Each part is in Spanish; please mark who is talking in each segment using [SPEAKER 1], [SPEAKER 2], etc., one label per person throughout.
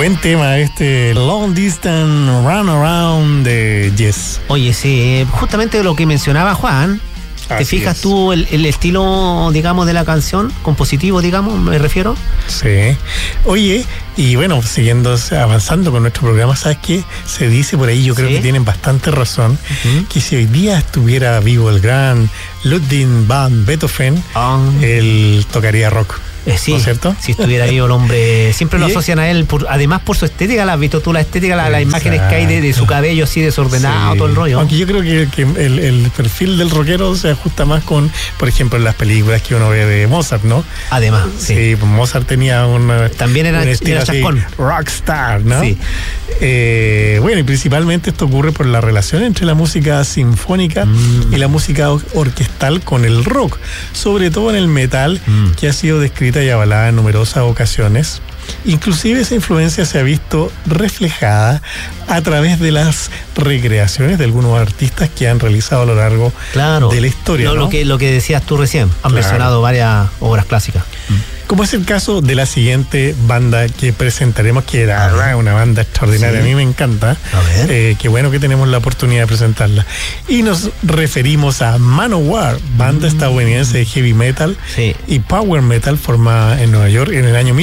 [SPEAKER 1] Buen tema Long Distance Runaround de Yes.
[SPEAKER 2] Oye, sí, justamente lo que mencionaba Juan. ¿Te fijas tú el estilo, digamos, de la canción? Compositivo, digamos, me refiero.
[SPEAKER 1] Sí. Oye, y bueno, siguiendo, avanzando con nuestro programa, ¿sabes qué? Se dice por ahí, yo creo que tienen bastante razón, que si hoy día estuviera vivo el gran Ludwig van Beethoven, él tocaría rock.
[SPEAKER 2] Sí,
[SPEAKER 1] ¿no es cierto?
[SPEAKER 2] Si estuviera vivo el hombre, siempre lo asocian a él, además por su estética. ¿La has visto tú la estética, las imágenes que hay de su cabello así desordenado, todo el rollo?
[SPEAKER 1] Aunque yo creo que el perfil del rockero se ajusta más con, por ejemplo, las películas que uno ve de Mozart, ¿no?
[SPEAKER 2] Además,
[SPEAKER 1] sí, pues Mozart tenía
[SPEAKER 2] también era chascón,
[SPEAKER 1] rockstar, ¿no?
[SPEAKER 2] Sí.
[SPEAKER 1] Bueno, y principalmente esto ocurre por la relación entre la música sinfónica y la música orquestal con el rock, sobre todo en el metal, que ha sido descrito y avalada en numerosas ocasiones. Inclusive esa influencia se ha visto reflejada a través de las recreaciones de algunos artistas que han realizado a lo largo de la historia.
[SPEAKER 2] ¿no? Lo que decías tú recién, han mencionado varias obras clásicas.
[SPEAKER 1] Como es el caso de la siguiente banda que presentaremos, que era una banda extraordinaria, a mí me encanta. Qué bueno que tenemos la oportunidad de presentarla. Y nos referimos a Manowar, banda estadounidense de heavy metal y power metal formada en Nueva York en el año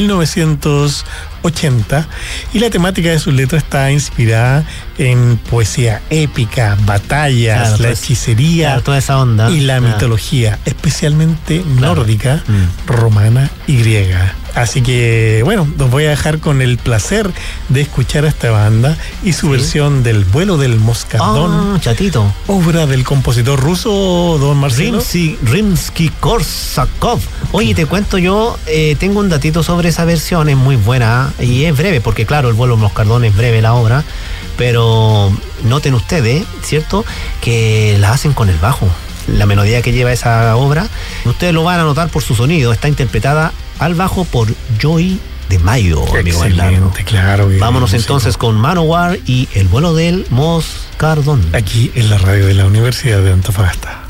[SPEAKER 1] 1980, y la temática de sus letras está inspirada en poesía épica, batallas, la hechicería,
[SPEAKER 2] toda esa onda,
[SPEAKER 1] y la mitología, especialmente nórdica, romana y griega. Así que, bueno, los voy a dejar con el placer de escuchar a esta banda y su versión del Vuelo del Moscardón,
[SPEAKER 2] chatito,
[SPEAKER 1] obra del compositor ruso don Marcelo
[SPEAKER 2] Rimsky-Korsakov. Oye, te cuento yo, tengo un datito sobre esa versión, es muy buena y es breve, porque claro, el Vuelo del Moscardón es breve la obra, pero noten ustedes, ¿cierto?, que la hacen con el bajo. La melodía que lleva esa obra, ustedes lo van a notar por su sonido, está interpretada al bajo por Joey DeMaio, amigo Bernardo.
[SPEAKER 1] Claro.
[SPEAKER 2] Vámonos entonces con Manowar y el Vuelo del Moscardón.
[SPEAKER 1] Aquí en la radio de la Universidad de Antofagasta.